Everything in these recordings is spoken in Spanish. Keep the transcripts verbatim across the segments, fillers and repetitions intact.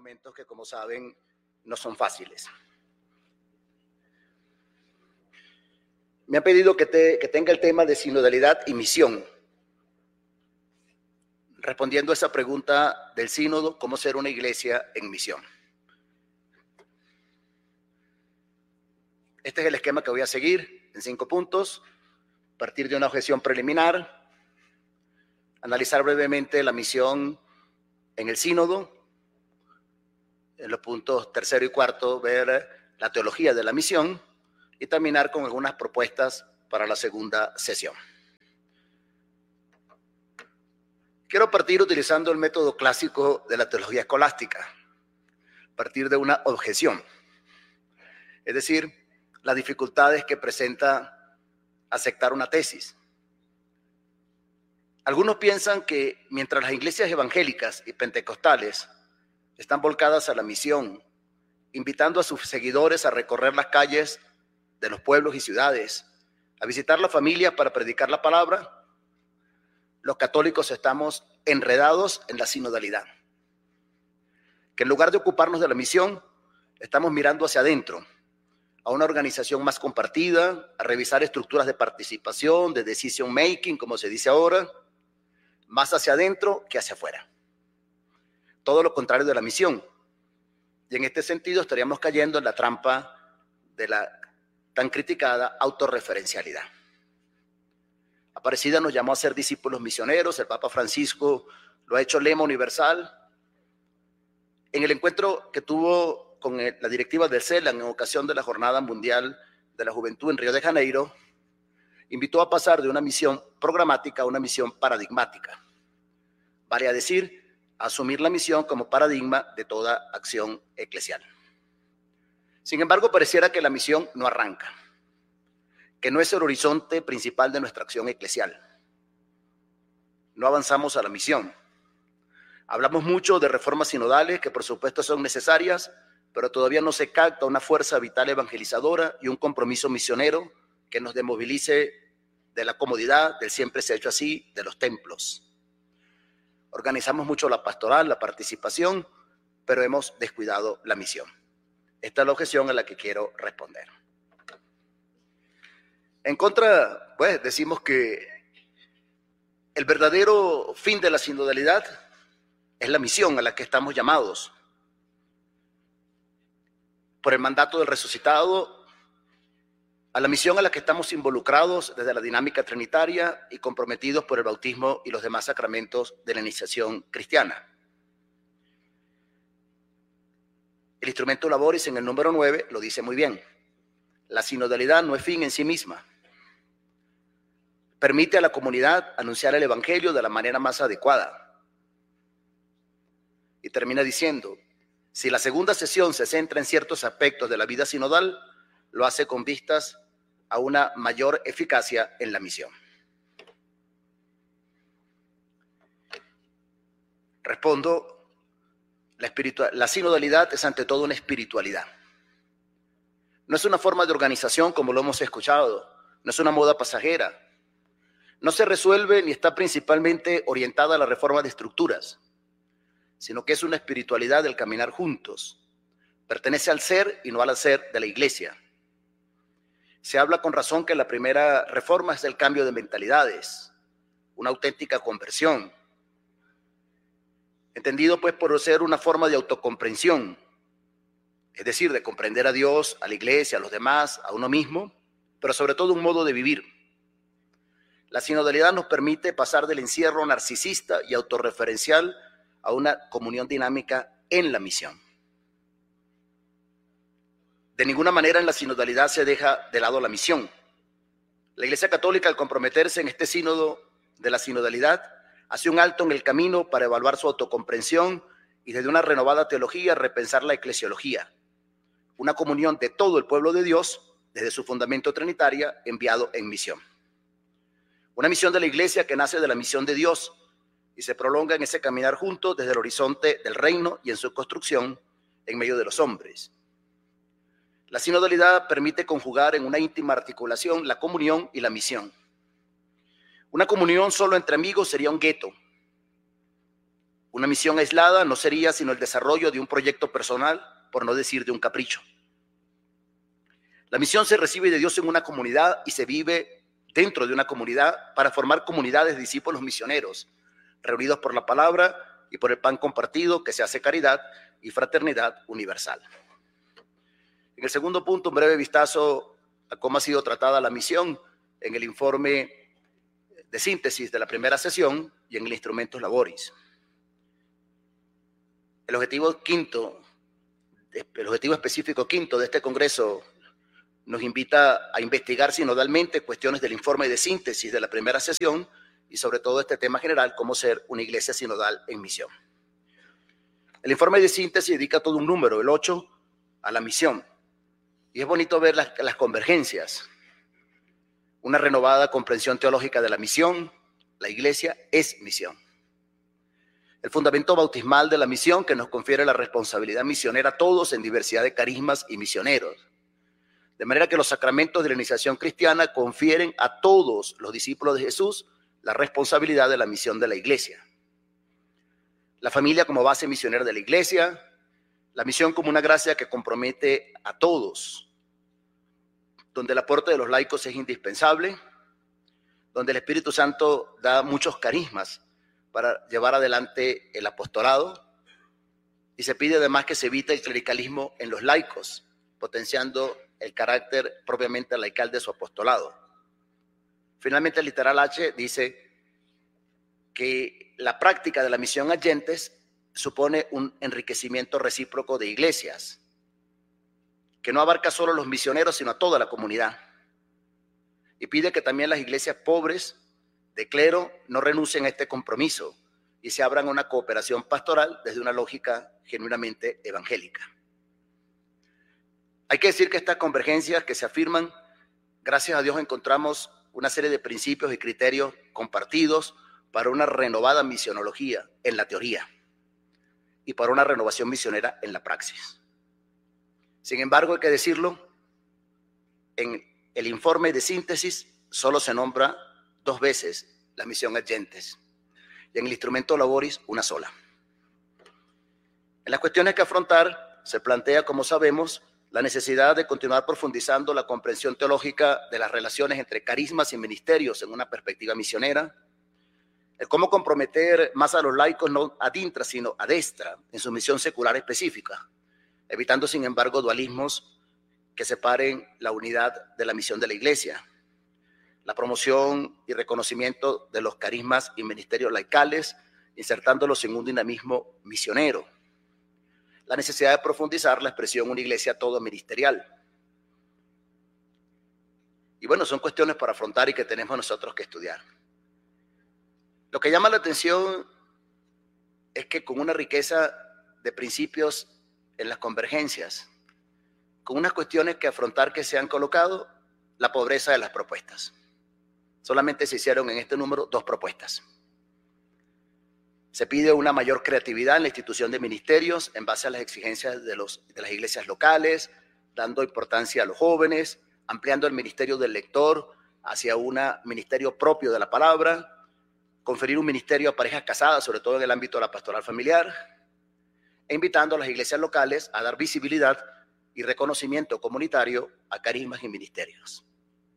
momentos que, como saben, no son fáciles. Me han pedido que, te, que tenga el tema de sinodalidad y misión, respondiendo a esa pregunta del sínodo, ¿cómo ser una iglesia en misión? Este es el esquema que voy a seguir en cinco puntos. Partir de una objeción preliminar, analizar brevemente la misión en el sínodo. En los puntos tercero y cuarto, ver la teología de la misión y terminar con algunas propuestas para la segunda sesión. Quiero partir utilizando el método clásico de la teología escolástica, partir de una objeción, es decir, las dificultades que presenta aceptar una tesis. Algunos piensan que mientras las iglesias evangélicas y pentecostales están volcadas a la misión, invitando a sus seguidores a recorrer las calles de los pueblos y ciudades, a visitar la familia para predicar la palabra, los católicos estamos enredados en la sinodalidad. Que en lugar de ocuparnos de la misión, estamos mirando hacia adentro, a una organización más compartida, a revisar estructuras de participación, de decision making, como se dice ahora, más hacia adentro que hacia afuera. Todo lo contrario de la misión. Y en este sentido estaríamos cayendo en la trampa de la tan criticada autorreferencialidad. Aparecida nos llamó a ser discípulos misioneros, el Papa Francisco lo ha hecho lema universal. En el encuentro que tuvo con la directiva del CELAN en ocasión de la Jornada Mundial de la Juventud en Río de Janeiro, invitó a pasar de una misión programática a una misión paradigmática. Vale a decir, asumir la misión como paradigma de toda acción eclesial. Sin embargo, pareciera que la misión no arranca, que no es el horizonte principal de nuestra acción eclesial. No avanzamos a la misión. Hablamos mucho de reformas sinodales, que por supuesto son necesarias, pero todavía no se capta una fuerza vital evangelizadora y un compromiso misionero que nos desmovilice de la comodidad del siempre se ha hecho así, de los templos. Organizamos mucho la pastoral, la participación, pero hemos descuidado la misión. Esta es la objeción a la que quiero responder. En contra, pues decimos que el verdadero fin de la sinodalidad es la misión a la que estamos llamados. Por el mandato del resucitado, a la misión a la que estamos involucrados desde la dinámica trinitaria y comprometidos por el bautismo y los demás sacramentos de la iniciación cristiana. El instrumento Laboris en el número nueve lo dice muy bien. La sinodalidad no es fin en sí misma. Permite a la comunidad anunciar el evangelio de la manera más adecuada. Y termina diciendo, si la segunda sesión se centra en ciertos aspectos de la vida sinodal, lo hace con vistas a una mayor eficacia en la misión. Respondo, la, espiritual, la sinodalidad es ante todo una espiritualidad. No es una forma de organización como lo hemos escuchado, no es una moda pasajera. No se resuelve ni está principalmente orientada a la reforma de estructuras, sino que es una espiritualidad del caminar juntos. Pertenece al ser y no al hacer de la iglesia. Se habla con razón que la primera reforma es el cambio de mentalidades, una auténtica conversión, entendido pues por ser una forma de autocomprensión, es decir, de comprender a Dios, a la iglesia, a los demás, a uno mismo, pero sobre todo un modo de vivir. La sinodalidad nos permite pasar del encierro narcisista y autorreferencial a una comunión dinámica en la misión. De ninguna manera en la sinodalidad se deja de lado la misión. La Iglesia Católica, al comprometerse en este sínodo de la sinodalidad, hace un alto en el camino para evaluar su autocomprensión y desde una renovada teología repensar la eclesiología, una comunión de todo el pueblo de Dios desde su fundamento trinitario enviado en misión. Una misión de la Iglesia que nace de la misión de Dios y se prolonga en ese caminar juntos desde el horizonte del reino y en su construcción en medio de los hombres. La sinodalidad permite conjugar en una íntima articulación la comunión y la misión. Una comunión solo entre amigos sería un gueto, Una misión aislada no sería sino el desarrollo de un proyecto personal, por no decir de un capricho. La misión se recibe de Dios en una comunidad y se vive dentro de una comunidad para formar comunidades de discípulos misioneros, reunidos por la palabra y por el pan compartido, que se hace caridad y fraternidad universal. En el segundo punto, un breve vistazo a cómo ha sido tratada la misión en el informe de síntesis de la primera sesión y en el Instrumentus Laboris. El objetivo quinto, el objetivo específico quinto de este congreso nos invita a investigar sinodalmente cuestiones del informe de síntesis de la primera sesión y sobre todo este tema general, cómo ser una iglesia sinodal en misión. El informe de síntesis dedica todo un número, el ocho, a la misión. Y es bonito ver las, las convergencias. Una renovada comprensión teológica de la misión. La iglesia es misión. El fundamento bautismal de la misión que nos confiere la responsabilidad misionera a todos en diversidad de carismas y misioneros. De manera que los sacramentos de la iniciación cristiana confieren a todos los discípulos de Jesús la responsabilidad de la misión de la iglesia. La familia como base misionera de la iglesia, la misión como una gracia que compromete a todos, donde el aporte de los laicos es indispensable, donde el Espíritu Santo da muchos carismas para llevar adelante el apostolado, y se pide además que se evite el clericalismo en los laicos, potenciando el carácter propiamente laical de su apostolado. Finalmente, el literal H dice que la práctica de la misión agentes supone un enriquecimiento recíproco de iglesias, que no abarca solo a los misioneros, sino a toda la comunidad. Y pide que también las iglesias pobres de clero no renuncien a este compromiso y se abran a una cooperación pastoral desde una lógica genuinamente evangélica. Hay que decir que estas convergencias que se afirman, gracias a Dios encontramos una serie de principios y criterios compartidos para una renovada misionología en la teoría y para una renovación misionera en la praxis. Sin embargo, hay que decirlo, en el informe de síntesis solo se nombra dos veces la misión agentes y en el Instrumentus Laboris una sola. En las cuestiones que afrontar se plantea, como sabemos, la necesidad de continuar profundizando la comprensión teológica de las relaciones entre carismas y ministerios en una perspectiva misionera, el cómo comprometer más a los laicos no ad intra, sino ad extra en su misión secular específica, evitando sin embargo dualismos que separen la unidad de la misión de la iglesia, la promoción y reconocimiento de los carismas y ministerios laicales, insertándolos en un dinamismo misionero, la necesidad de profundizar la expresión una iglesia todo ministerial. Y bueno, son cuestiones para afrontar y que tenemos nosotros que estudiar. Lo que llama la atención es que con una riqueza de principios en las convergencias, con unas cuestiones que afrontar que se han colocado, la pobreza de las propuestas. Solamente se hicieron en este número dos propuestas. Se pide una mayor creatividad en la institución de ministerios en base a las exigencias de, los, de las iglesias locales, dando importancia a los jóvenes, ampliando el ministerio del lector hacia un ministerio propio de la palabra, conferir un ministerio a parejas casadas, sobre todo en el ámbito de la pastoral familiar, e invitando a las iglesias locales a dar visibilidad y reconocimiento comunitario a carismas y ministerios.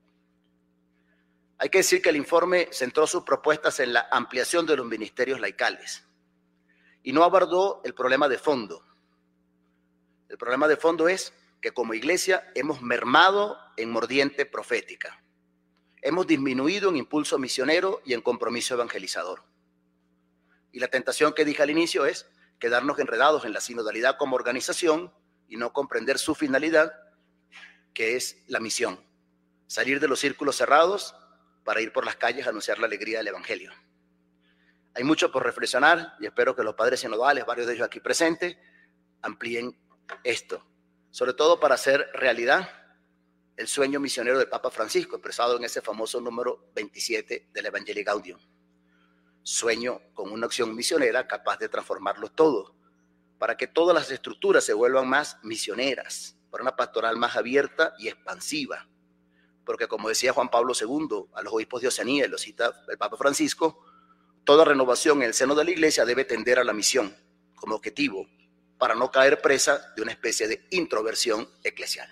Hay que decir que el informe centró sus propuestas en la ampliación de los ministerios laicales y no abordó el problema de fondo. El problema de fondo es que como iglesia hemos mermado en mordiente profética. Hemos disminuido en impulso misionero y en compromiso evangelizador. Y la tentación que dije al inicio es quedarnos enredados en la sinodalidad como organización y no comprender su finalidad, que es la misión. Salir de los círculos cerrados para ir por las calles a anunciar la alegría del evangelio. Hay mucho por reflexionar y espero que los padres sinodales, varios de ellos aquí presentes, amplíen esto, sobre todo para hacer realidad el sueño misionero del Papa Francisco, expresado en ese famoso número veintisiete del Evangelii Gaudium. Sueño con una acción misionera capaz de transformarlo todo, para que todas las estructuras se vuelvan más misioneras, para una pastoral más abierta y expansiva. Porque como decía Juan Pablo segundo a los obispos de Oceanía, y lo cita el Papa Francisco, toda renovación en el seno de la iglesia debe tender a la misión como objetivo, para no caer presa de una especie de introversión eclesial.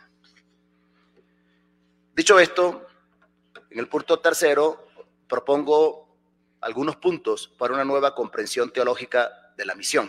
Dicho esto, en el punto tercero propongo algunos puntos para una nueva comprensión teológica de la misión.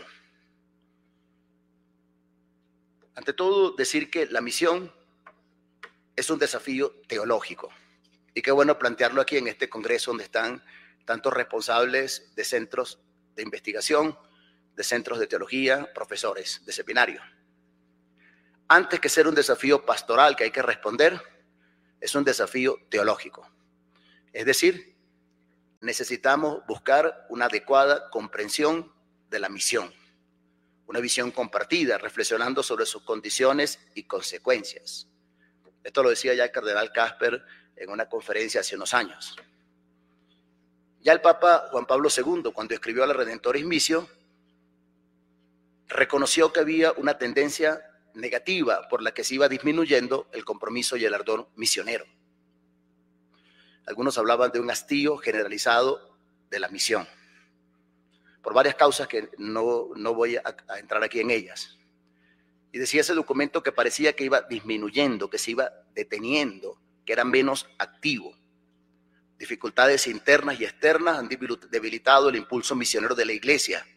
Ante todo, decir que la misión es un desafío teológico. Y qué bueno plantearlo aquí en este congreso donde están tantos responsables de centros de investigación, de centros de teología, profesores de seminario. Antes que ser un desafío pastoral que hay que responder, es un desafío teológico. Es decir, necesitamos buscar una adecuada comprensión de la misión, una visión compartida, reflexionando sobre sus condiciones y consecuencias. Esto lo decía ya el cardenal Casper en una conferencia hace unos años. Ya el Papa Juan Pablo segundo, cuando escribió la Redentoris Missio, reconoció que había una tendencia negativa por la que se iba disminuyendo el compromiso y el ardor misionero. Algunos hablaban de un hastío generalizado de la misión, por varias causas que no, no voy a, a entrar aquí en ellas. Y decía ese documento que parecía que iba disminuyendo, que se iba deteniendo, que era menos activo. Dificultades internas y externas han debilitado el impulso misionero de la iglesia.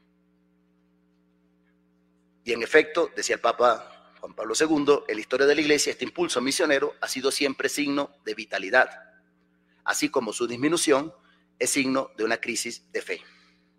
Y en efecto, decía el Papa Juan Pablo segundo, en la historia de la iglesia este impulso misionero ha sido siempre signo de vitalidad, así como su disminución es signo de una crisis de fe.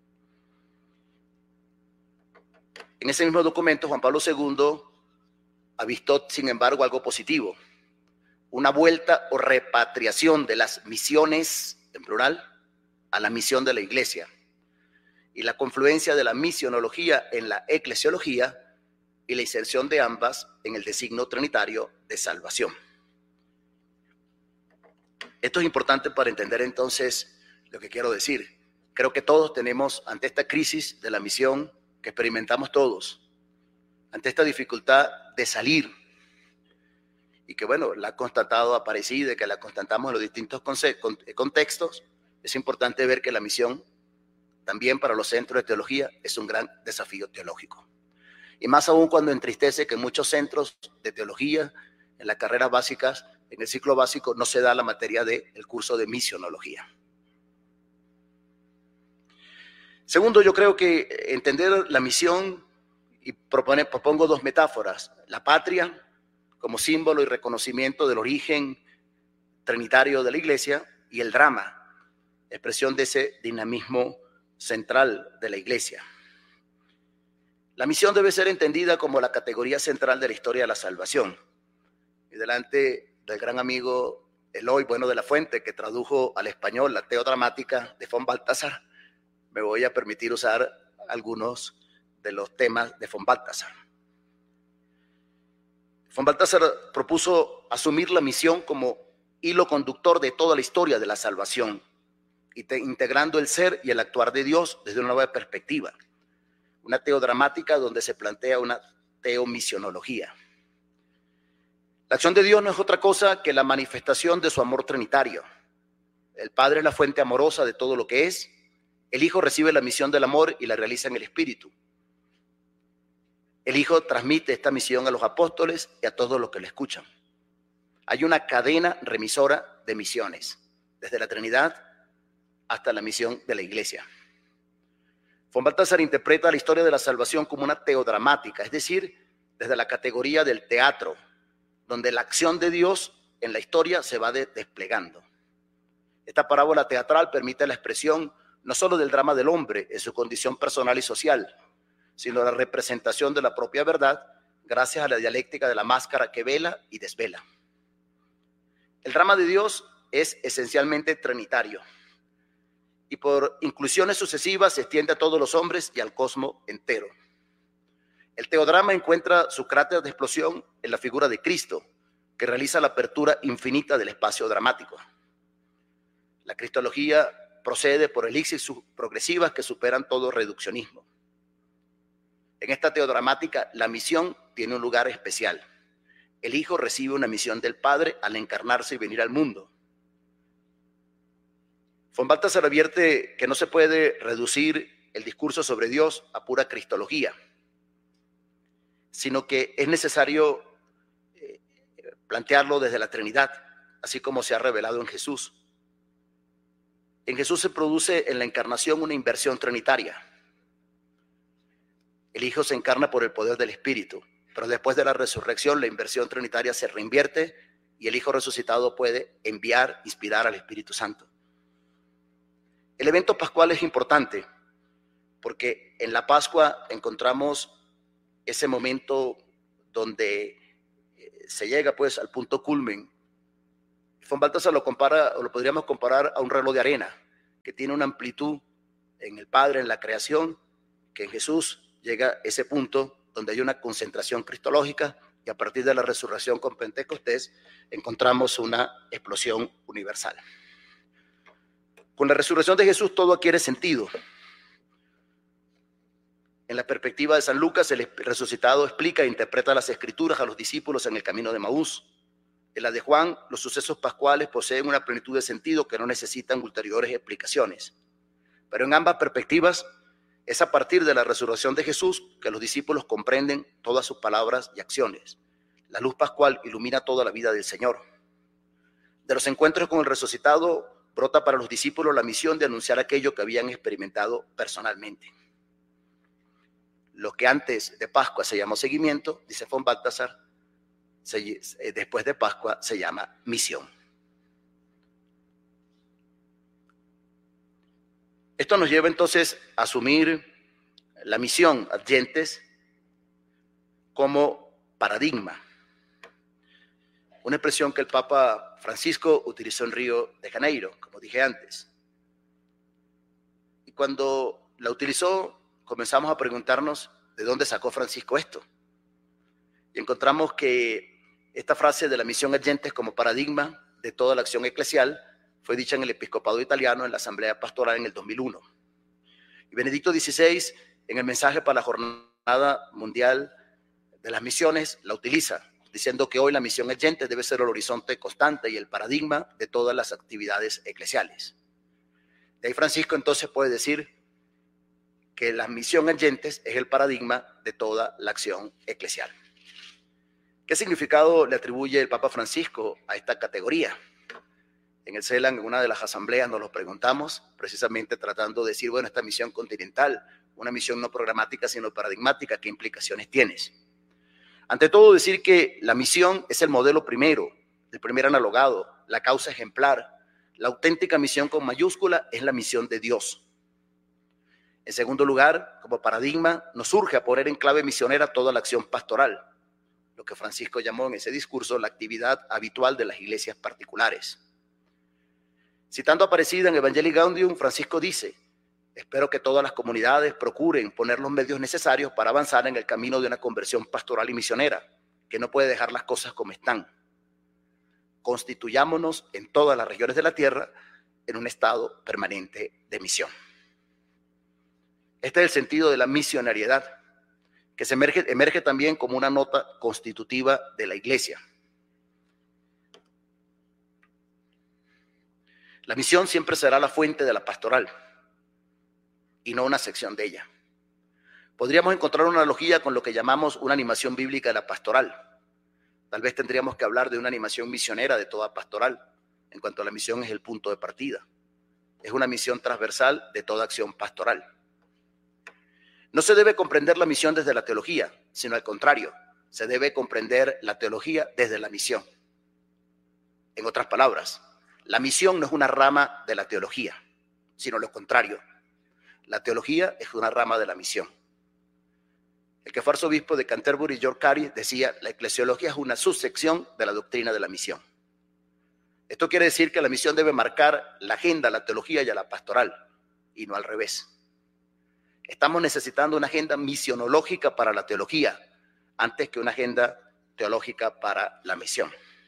En ese mismo documento, Juan Pablo segundo avistó, sin embargo, algo positivo, una vuelta o repatriación de las misiones, en plural, a la misión de la iglesia, y la confluencia de la misionología en la eclesiología y la inserción de ambas en el designio trinitario de salvación. Esto es importante para entender entonces lo que quiero decir. Creo que todos tenemos, ante esta crisis de la misión que experimentamos todos, ante esta dificultad de salir, y que bueno, la ha constatado Aparecida, que la constatamos en los distintos contextos, es importante ver que la misión también para los centros de teología es un gran desafío teológico. Y más aún cuando entristece que en muchos centros de teología, en las carreras básicas, en el ciclo básico, no se da la materia del curso de misionología. Segundo, yo creo que entender la misión, y propone, propongo dos metáforas: la patria como símbolo y reconocimiento del origen trinitario de la iglesia, y el drama, expresión de ese dinamismo central de la iglesia. La misión debe ser entendida como la categoría central de la historia de la salvación. Y delante del gran amigo Eloy Bueno de la Fuente, que tradujo al español la teodramática de von Balthasar, me voy a permitir usar algunos de los temas de von Balthasar. Von Balthasar propuso asumir la misión como hilo conductor de toda la historia de la salvación, integrando el ser y el actuar de Dios desde una nueva perspectiva, una teodramática donde se plantea una teomisionología. La acción de Dios no es otra cosa que la manifestación de su amor trinitario. El Padre es la fuente amorosa de todo lo que es, el Hijo recibe la misión del amor y la realiza en el Espíritu. El Hijo transmite esta misión a los apóstoles y a todos los que le escuchan. Hay una cadena remisora de misiones, desde la Trinidad hasta la misión de la iglesia. Von Balthasar interpreta la historia de la salvación como una teodramática, es decir, desde la categoría del teatro, donde la acción de Dios en la historia se va de desplegando. Esta parábola teatral permite la expresión no solo del drama del hombre en su condición personal y social, sino la representación de la propia verdad gracias a la dialéctica de la máscara que vela y desvela. El drama de Dios es esencialmente trinitario y por inclusiones sucesivas se extiende a todos los hombres y al cosmos entero. El teodrama encuentra su cráter de explosión en la figura de Cristo, que realiza la apertura infinita del espacio dramático. La cristología procede por elipsis progresivas que superan todo reduccionismo. En esta teodramática, la misión tiene un lugar especial. El Hijo recibe una misión del Padre al encarnarse y venir al mundo. Von Balthasar advierte que no se puede reducir el discurso sobre Dios a pura cristología, sino que es necesario eh, plantearlo desde la Trinidad, así como se ha revelado en Jesús. En Jesús se produce en la encarnación una inversión trinitaria. El Hijo se encarna por el poder del Espíritu, pero después de la resurrección la inversión trinitaria se reinvierte y el Hijo resucitado puede enviar, inspirar al Espíritu Santo. El evento pascual es importante porque en la Pascua encontramos ese momento donde se llega pues al punto culmen. Von Balthasar lo compara, o lo podríamos comparar a un reloj de arena que tiene una amplitud en el Padre, en la creación, que en Jesús llega a ese punto donde hay una concentración cristológica y a partir de la resurrección con Pentecostés encontramos una explosión universal. Con la resurrección de Jesús todo adquiere sentido. En la perspectiva de San Lucas, el resucitado explica e interpreta las escrituras a los discípulos en el camino de Maús. En la de Juan, los sucesos pascuales poseen una plenitud de sentido que no necesitan ulteriores explicaciones. Pero en ambas perspectivas, es a partir de la resurrección de Jesús que los discípulos comprenden todas sus palabras y acciones. La luz pascual ilumina toda la vida del Señor. De los encuentros con el resucitado, brota para los discípulos la misión de anunciar aquello que habían experimentado personalmente. Lo que antes de Pascua se llamó seguimiento, dice Von Balthasar, se, después de Pascua se llama misión. Esto nos lleva entonces a asumir la misión ad gentes como paradigma. Una expresión que el Papa Francisco utilizó en Río de Janeiro, como dije antes. Y cuando la utilizó, comenzamos a preguntarnos de dónde sacó Francisco esto. Y encontramos que esta frase de la misión ad gentes como paradigma de toda la acción eclesial fue dicha en el episcopado italiano en la Asamblea Pastoral en el dos mil uno. Y Benedicto dieciséis, en el mensaje para la Jornada Mundial de las Misiones, la utiliza, diciendo que hoy la misión ad gentes debe ser el horizonte constante y el paradigma de todas las actividades eclesiales. De ahí Francisco entonces puede decir que la misión ad gentes es el paradigma de toda la acción eclesial. ¿Qué significado le atribuye el Papa Francisco a esta categoría? En el CELAN, en una de las asambleas, nos lo preguntamos, precisamente tratando de decir, bueno, esta misión continental, una misión no programática, sino paradigmática, ¿qué implicaciones tienes? Ante todo, decir que la misión es el modelo primero, el primer analogado, la causa ejemplar. La auténtica misión con mayúscula es la misión de Dios. En segundo lugar, como paradigma, nos surge a poner en clave misionera toda la acción pastoral, lo que Francisco llamó en ese discurso la actividad habitual de las iglesias particulares. Citando a Aparecida en Evangelii Gaudium, Francisco dice: espero que todas las comunidades procuren poner los medios necesarios para avanzar en el camino de una conversión pastoral y misionera, que no puede dejar las cosas como están. Constituyámonos en todas las regiones de la tierra en un estado permanente de misión. Este es el sentido de la misionariedad, que se emerge, emerge también como una nota constitutiva de la Iglesia. La misión siempre será la fuente de la pastoral y no una sección de ella. Podríamos encontrar una analogía con lo que llamamos una animación bíblica de la pastoral. Tal vez tendríamos que hablar de una animación misionera de toda pastoral, en cuanto a la misión es el punto de partida. Es una misión transversal de toda acción pastoral. No se debe comprender la misión desde la teología, sino al contrario, se debe comprender la teología desde la misión. En otras palabras, la misión no es una rama de la teología, sino lo contrario. La teología es una rama de la misión. El que fue arzobispo de Canterbury, George Carey, decía: la eclesiología es una subsección de la doctrina de la misión. Esto quiere decir que la misión debe marcar la agenda a la teología y a la pastoral, y no al revés. Estamos necesitando una agenda misionológica para la teología, antes que una agenda teológica para la misión.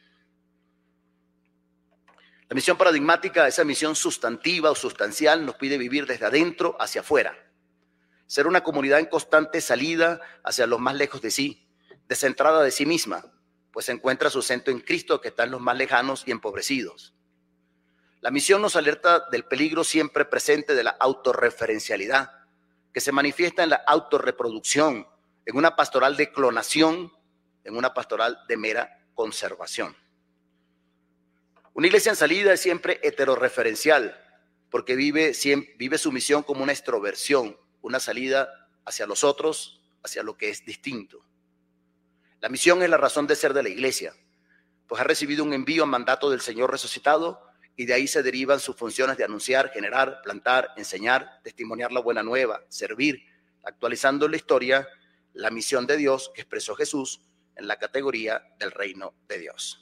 La misión paradigmática, esa misión sustantiva o sustancial, nos pide vivir desde adentro hacia afuera. Ser una comunidad en constante salida hacia los más lejos de sí, descentrada de sí misma, pues encuentra su centro en Cristo, que está en los más lejanos y empobrecidos. La misión nos alerta del peligro siempre presente de la autorreferencialidad, que se manifiesta en la autorreproducción, en una pastoral de clonación, en una pastoral de mera conservación. Una iglesia en salida es siempre heterorreferencial, porque vive, siempre, vive su misión como una extroversión, una salida hacia los otros, hacia lo que es distinto. La misión es la razón de ser de la iglesia, pues ha recibido un envío a mandato del Señor resucitado, y de ahí se derivan sus funciones de anunciar, generar, plantar, enseñar, testimoniar la buena nueva, servir, actualizando la historia, la misión de Dios que expresó Jesús en la categoría del reino de Dios.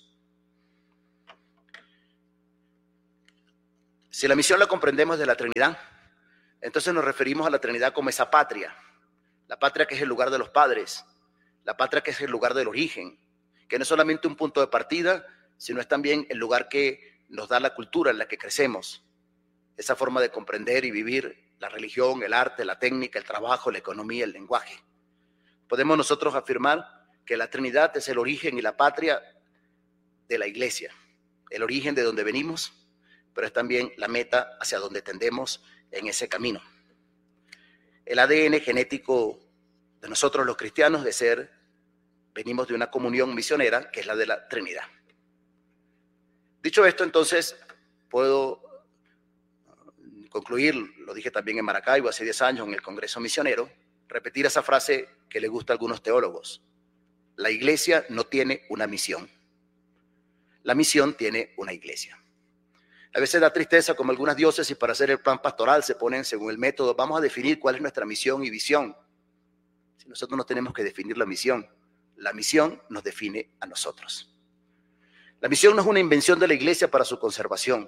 Si la misión la comprendemos de la Trinidad, entonces nos referimos a la Trinidad como esa patria, la patria que es el lugar de los padres, la patria que es el lugar del origen, que no es solamente un punto de partida, sino es también el lugar que nos da la cultura en la que crecemos, esa forma de comprender y vivir la religión, el arte, la técnica, el trabajo, la economía, el lenguaje. Podemos nosotros afirmar que la Trinidad es el origen y la patria de la iglesia, el origen de donde venimos, pero es también la meta hacia donde tendemos en ese camino. El A D N genético de nosotros los cristianos de ser, venimos de una comunión misionera que es la de la Trinidad. Dicho esto, entonces, puedo concluir, lo dije también en Maracaibo hace diez años en el Congreso Misionero, repetir esa frase que le gusta a algunos teólogos. La iglesia no tiene una misión. La misión tiene una iglesia. A veces da tristeza como algunas diócesis para hacer el plan pastoral se ponen según el método, vamos a definir cuál es nuestra misión y visión. Si nosotros no tenemos que definir la misión, la misión nos define a nosotros. La misión no es una invención de la iglesia para su conservación.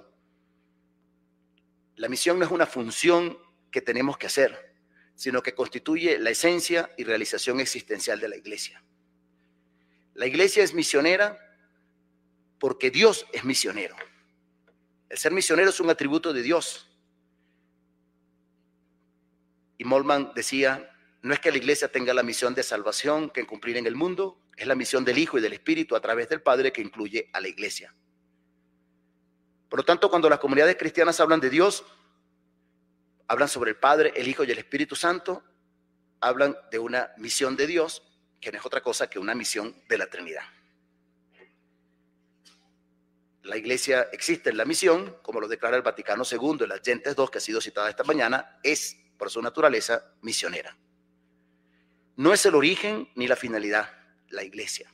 La misión no es una función que tenemos que hacer, sino que constituye la esencia y realización existencial de la iglesia. La iglesia es misionera porque Dios es misionero. El ser misionero es un atributo de Dios. Y Moltmann decía, no es que la iglesia tenga la misión de salvación que cumplir en el mundo, es la misión del Hijo y del Espíritu a través del Padre que incluye a la iglesia. Por lo tanto, cuando las comunidades cristianas hablan de Dios, hablan sobre el Padre, el Hijo y el Espíritu Santo, hablan de una misión de Dios que no es otra cosa que una misión de la Trinidad. La iglesia existe en la misión, como lo declara el Vaticano segundo, el Gentes dos, que ha sido citada esta mañana, es por su naturaleza misionera. No es el origen ni la finalidad, la iglesia.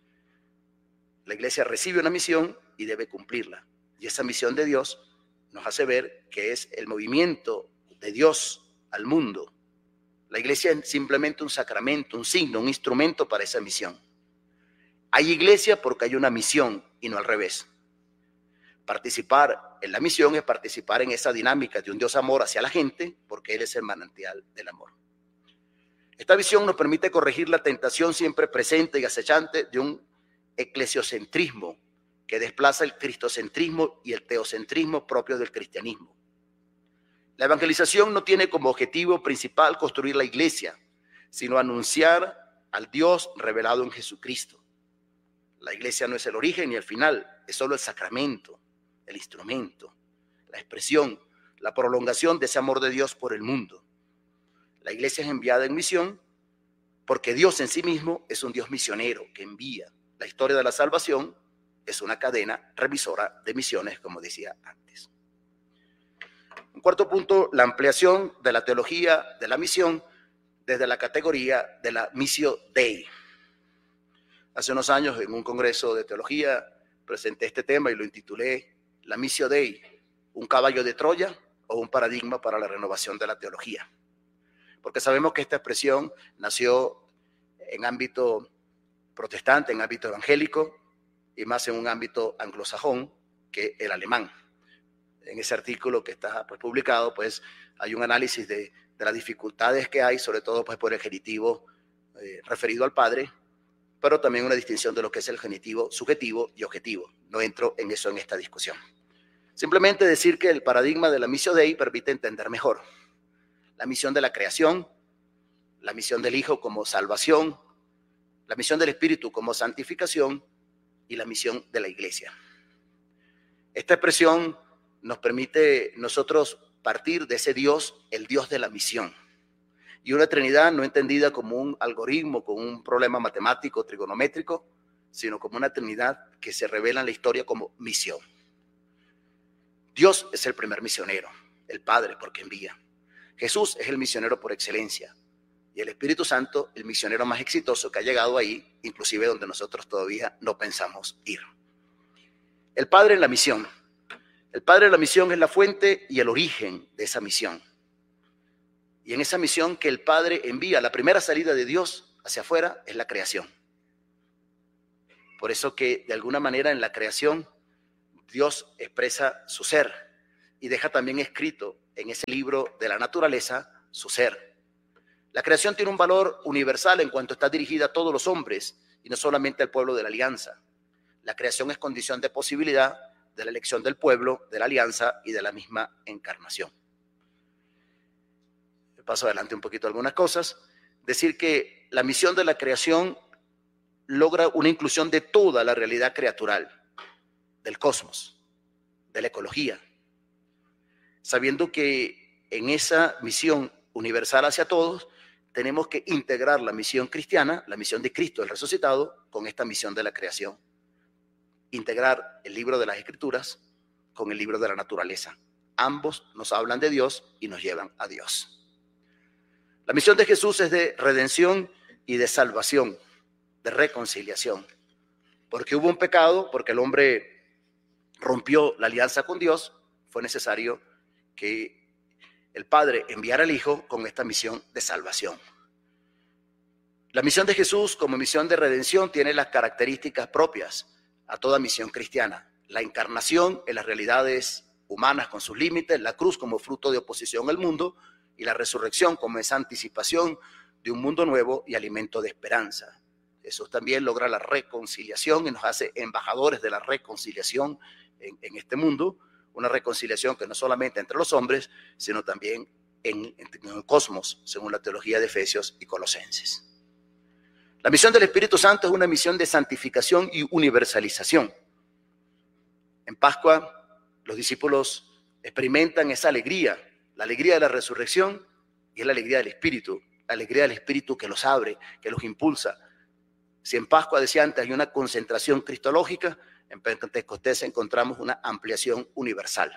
La iglesia recibe una misión y debe cumplirla. Y esa misión de Dios nos hace ver que es el movimiento de Dios al mundo. La iglesia es simplemente un sacramento, un signo, un instrumento para esa misión. Hay iglesia porque hay una misión y no al revés. Participar en la misión es participar en esa dinámica de un Dios amor hacia la gente porque Él es el manantial del amor. Esta visión nos permite corregir la tentación siempre presente y acechante de un eclesiocentrismo que desplaza el cristocentrismo y el teocentrismo propio del cristianismo. La evangelización no tiene como objetivo principal construir la iglesia, sino anunciar al Dios revelado en Jesucristo. La iglesia no es el origen ni el final, es solo el sacramento, el instrumento, la expresión, la prolongación de ese amor de Dios por el mundo. La iglesia es enviada en misión porque Dios en sí mismo es un Dios misionero que envía. La historia de la salvación es una cadena revisora de misiones, como decía antes. Un cuarto punto, la ampliación de la teología de la misión desde la categoría de la Missio Dei. Hace unos años en un congreso de teología presenté este tema y lo intitulé La Missio Dei, un caballo de Troya o un paradigma para la renovación de la teología. Porque sabemos que esta expresión nació en ámbito protestante, en ámbito evangélico y más en un ámbito anglosajón que el alemán. En ese artículo que está pues, publicado, pues hay un análisis de, de las dificultades que hay, sobre todo pues, por el genitivo eh, referido al Padre, pero también una distinción de lo que es el genitivo subjetivo y objetivo. No entro en eso en esta discusión. Simplemente decir que el paradigma de la Missio Dei permite entender mejor la misión de la creación, la misión del Hijo como salvación, la misión del Espíritu como santificación y la misión de la Iglesia. Esta expresión nos permite nosotros partir de ese Dios, el Dios de la misión. Y una Trinidad no entendida como un algoritmo, como un problema matemático, trigonométrico, sino como una Trinidad que se revela en la historia como misión. Dios es el primer misionero, el Padre porque envía. Jesús es el misionero por excelencia. Y el Espíritu Santo, el misionero más exitoso que ha llegado ahí, inclusive donde nosotros todavía no pensamos ir. El Padre en la misión. El Padre en la misión es la fuente y el origen de esa misión. Y en esa misión que el Padre envía, la primera salida de Dios hacia afuera es la creación. Por eso que de alguna manera en la creación Dios expresa su ser y deja también escrito en ese libro de la naturaleza su ser. La creación tiene un valor universal en cuanto está dirigida a todos los hombres y no solamente al pueblo de la alianza. La creación es condición de posibilidad de la elección del pueblo, de la alianza y de la misma encarnación. Paso adelante un poquito algunas cosas. Decir que la misión de la creación logra una inclusión de toda la realidad creatural, del cosmos, de la ecología, sabiendo que en esa misión universal hacia todos tenemos que integrar la misión cristiana, la misión de Cristo, el resucitado, con esta misión de la creación. Integrar el libro de las Escrituras con el libro de la naturaleza. Ambos nos hablan de Dios y nos llevan a Dios. La misión de Jesús es de redención y de salvación, de reconciliación. Porque hubo un pecado, porque el hombre rompió la alianza con Dios, fue necesario que el Padre enviara al Hijo con esta misión de salvación. La misión de Jesús como misión de redención tiene las características propias a toda misión cristiana. La encarnación en las realidades humanas con sus límites, la cruz como fruto de oposición al mundo, y la resurrección como esa anticipación de un mundo nuevo y alimento de esperanza. Jesús también logra la reconciliación y nos hace embajadores de la reconciliación en, en este mundo, una reconciliación que no solamente entre los hombres, sino también en, en el cosmos, según la teología de Efesios y Colosenses. La misión del Espíritu Santo es una misión de santificación y universalización. En Pascua, los discípulos experimentan esa alegría, la alegría de la resurrección y es la alegría del Espíritu, la alegría del Espíritu que los abre, que los impulsa. Si en Pascua, decía antes, hay una concentración cristológica, en Pentecostés encontramos una ampliación universal.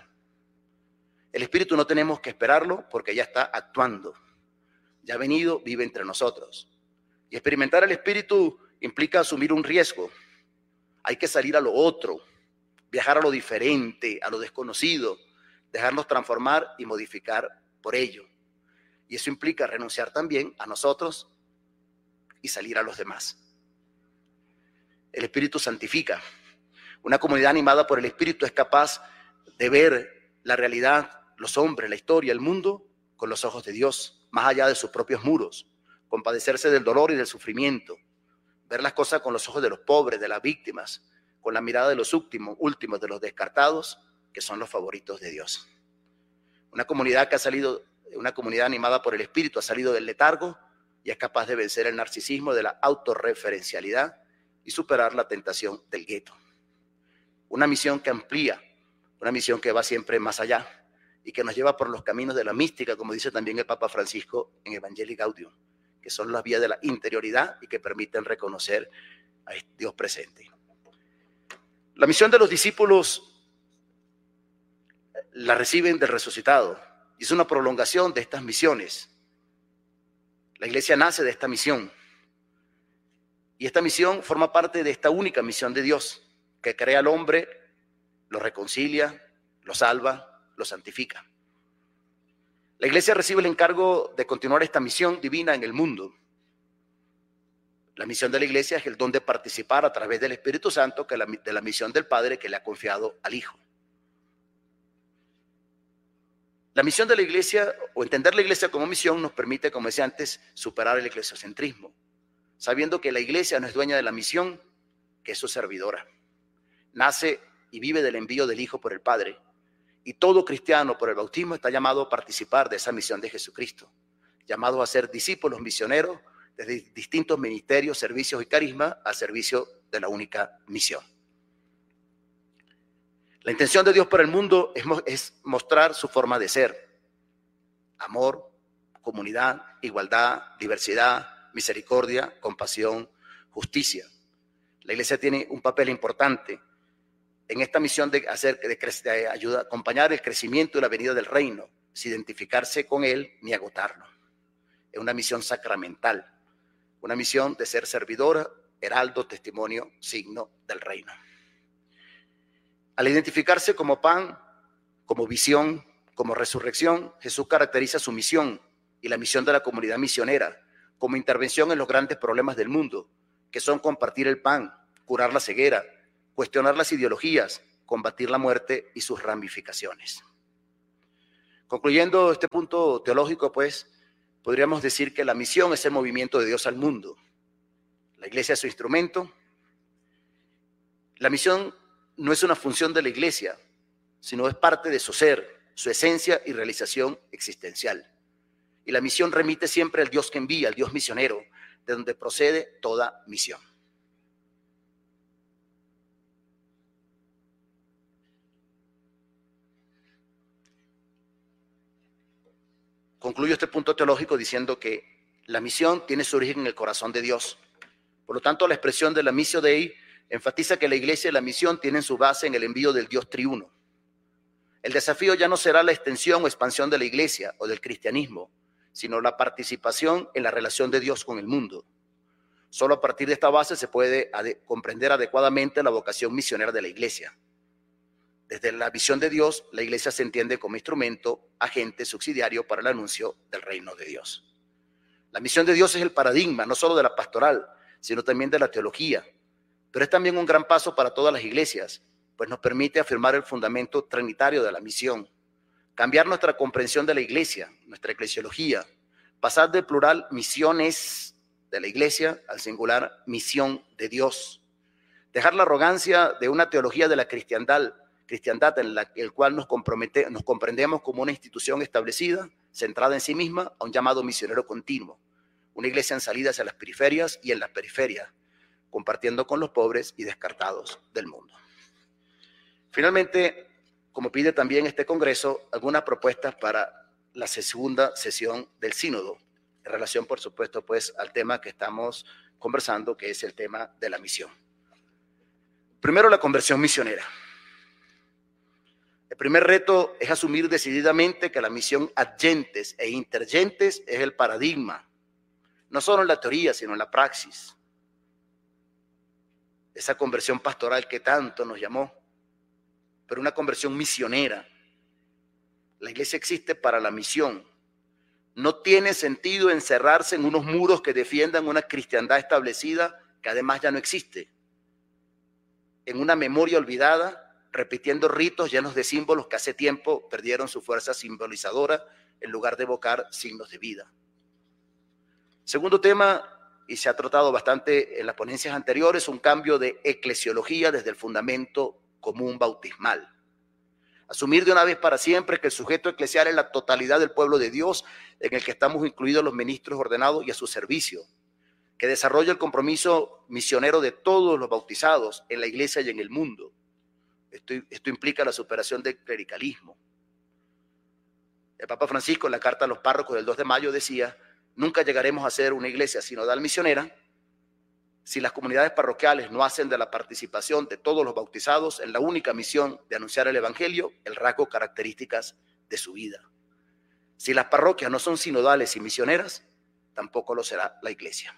El Espíritu no tenemos que esperarlo porque ya está actuando. Ya ha venido, vive entre nosotros. Y experimentar el Espíritu implica asumir un riesgo. Hay que salir a lo otro, viajar a lo diferente, a lo desconocido, dejarnos transformar y modificar por ello. Y eso implica renunciar también a nosotros y salir a los demás. El Espíritu santifica. Una comunidad animada por el Espíritu es capaz de ver la realidad, los hombres, la historia, el mundo, con los ojos de Dios, más allá de sus propios muros, compadecerse del dolor y del sufrimiento, ver las cosas con los ojos de los pobres, de las víctimas, con la mirada de los últimos, últimos, de los descartados, que son los favoritos de Dios. Una comunidad que ha salido, una comunidad animada por el Espíritu, ha salido del letargo y es capaz de vencer el narcisismo de la autorreferencialidad y superar la tentación del gueto. Una misión que amplía, una misión que va siempre más allá y que nos lleva por los caminos de la mística, como dice también el Papa Francisco en Evangelii Gaudium, que son las vías de la interioridad y que permiten reconocer a Dios presente. La misión de los discípulos la reciben del resucitado y es una prolongación de estas misiones. La iglesia nace de esta misión y esta misión forma parte de esta única misión de Dios que crea al hombre, lo reconcilia, lo salva, lo santifica. La iglesia recibe el encargo de continuar esta misión divina en el mundo. La misión de la iglesia es el don de participar a través del Espíritu Santo que la, de la misión del Padre que le ha confiado al Hijo. La misión de la iglesia, o entender la iglesia como misión, nos permite, como decía antes, superar el eclesiocentrismo, sabiendo que la iglesia no es dueña de la misión, que es su servidora. Nace y vive del envío del Hijo por el Padre, y todo cristiano por el bautismo está llamado a participar de esa misión de Jesucristo, llamado a ser discípulos misioneros desde distintos ministerios, servicios y carismas al servicio de la única misión. La intención de Dios para el mundo es, es mostrar su forma de ser: amor, comunidad, igualdad, diversidad, misericordia, compasión, justicia. La iglesia tiene un papel importante en esta misión de hacer, de, de ayudar, acompañar el crecimiento y la venida del reino, sin identificarse con él ni agotarlo. Es una misión sacramental, una misión de ser servidora, heraldo, testimonio, signo del reino. Al identificarse como pan, como visión, como resurrección, Jesús caracteriza su misión y la misión de la comunidad misionera como intervención en los grandes problemas del mundo, que son compartir el pan, curar la ceguera, cuestionar las ideologías, combatir la muerte y sus ramificaciones. Concluyendo este punto teológico, pues, podríamos decir que la misión es el movimiento de Dios al mundo. La iglesia es su instrumento. La misión no es una función de la iglesia, sino es parte de su ser, su esencia y realización existencial. Y la misión remite siempre al Dios que envía, al Dios misionero, de donde procede toda misión. Concluyo este punto teológico diciendo que la misión tiene su origen en el corazón de Dios. Por lo tanto, la expresión de la missio Dei enfatiza que la iglesia y la misión tienen su base en el envío del Dios triuno. El desafío ya no será la extensión o expansión de la iglesia o del cristianismo, sino la participación en la relación de Dios con el mundo. Solo a partir de esta base se puede ade- comprender adecuadamente la vocación misionera de la iglesia. Desde la visión de Dios, la iglesia se entiende como instrumento, agente subsidiario para el anuncio del reino de Dios. La misión de Dios es el paradigma, no solo de la pastoral, sino también de la teología. Pero es también un gran paso para todas las iglesias, pues nos permite afirmar el fundamento trinitario de la misión, cambiar nuestra comprensión de la iglesia, nuestra eclesiología, pasar del plural misiones de la iglesia al singular misión de Dios, dejar la arrogancia de una teología de la cristiandad, cristiandad en la el cual nos, compromete, nos comprendemos como una institución establecida, centrada en sí misma, a un llamado misionero continuo, una iglesia en salida hacia las periferias y en las periferias, compartiendo con los pobres y descartados del mundo. Finalmente, como pide también este Congreso, algunas propuestas para la segunda sesión del sínodo, en relación, por supuesto, pues, al tema que estamos conversando, que es el tema de la misión. Primero, la conversión misionera. El primer reto es asumir decididamente que la misión ad gentes e inter gentes es el paradigma, no solo en la teoría, sino en la praxis. Esa conversión pastoral que tanto nos llamó, pero una conversión misionera. La iglesia existe para la misión. No tiene sentido encerrarse en unos muros que defiendan una cristiandad establecida que además ya no existe. En una memoria olvidada, repitiendo ritos llenos de símbolos que hace tiempo perdieron su fuerza simbolizadora en lugar de evocar signos de vida. Segundo tema, y se ha tratado bastante en las ponencias anteriores, un cambio de eclesiología desde el fundamento común bautismal. Asumir de una vez para siempre que el sujeto eclesial es la totalidad del pueblo de Dios en el que estamos incluidos los ministros ordenados y a su servicio, que desarrolla el compromiso misionero de todos los bautizados en la iglesia y en el mundo. Esto, esto implica la superación del clericalismo. El Papa Francisco, en la carta a los párrocos del dos de mayo, decía: nunca llegaremos a ser una iglesia sinodal misionera si las comunidades parroquiales no hacen de la participación de todos los bautizados en la única misión de anunciar el evangelio el rasgo características de su vida. Si las parroquias no son sinodales y misioneras, tampoco lo será la iglesia.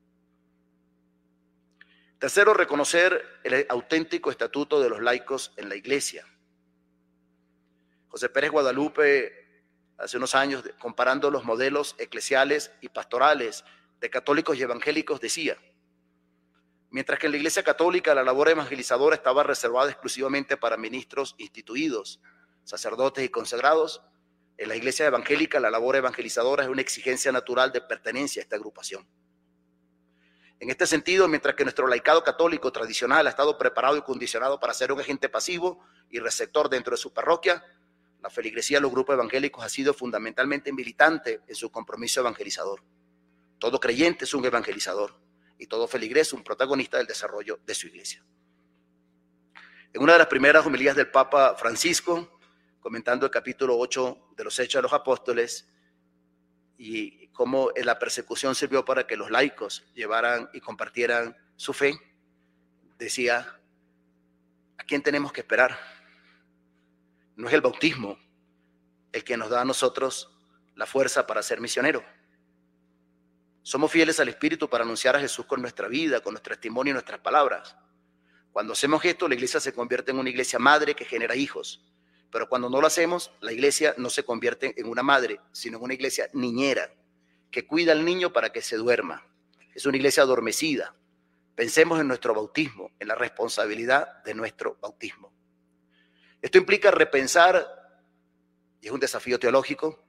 Tercero, reconocer el auténtico estatuto de los laicos en la iglesia. José Pérez Guadalupe, hace unos años, comparando los modelos eclesiales y pastorales de católicos y evangélicos, decía: mientras que en la iglesia católica la labor evangelizadora estaba reservada exclusivamente para ministros instituidos, sacerdotes y consagrados, en la iglesia evangélica la labor evangelizadora es una exigencia natural de pertenencia a esta agrupación. En este sentido, mientras que nuestro laicado católico tradicional ha estado preparado y condicionado para ser un agente pasivo y receptor dentro de su parroquia, la feligresía de los grupos evangélicos ha sido fundamentalmente militante en su compromiso evangelizador. Todo creyente es un evangelizador y todo feligrés un protagonista del desarrollo de su iglesia. En una de las primeras homilías del Papa Francisco, comentando el capítulo ocho de los Hechos de los Apóstoles y cómo la persecución sirvió para que los laicos llevaran y compartieran su fe, decía: ¿a quién tenemos que esperar? No es el bautismo el que nos da a nosotros la fuerza para ser misioneros. Somos fieles al Espíritu para anunciar a Jesús con nuestra vida, con nuestro testimonio y nuestras palabras. Cuando hacemos esto, la iglesia se convierte en una iglesia madre que genera hijos. Pero cuando no lo hacemos, la iglesia no se convierte en una madre, sino en una iglesia niñera, que cuida al niño para que se duerma. Es una iglesia adormecida. Pensemos en nuestro bautismo, en la responsabilidad de nuestro bautismo. Esto implica repensar, y es un desafío teológico,